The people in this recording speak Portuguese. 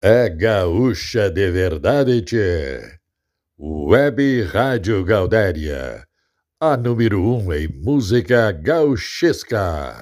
É gaúcha de verdade, tchê. Web Rádio Gaudéria, a número 1 em música gauchesca.